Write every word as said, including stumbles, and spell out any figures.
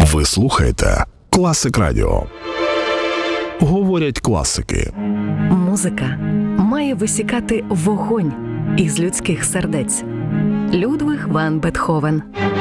Ви слухаєте Класик Радіо. Говорять класики. Музика має висікати вогонь із людських сердець. Людвиг ван Бетховен.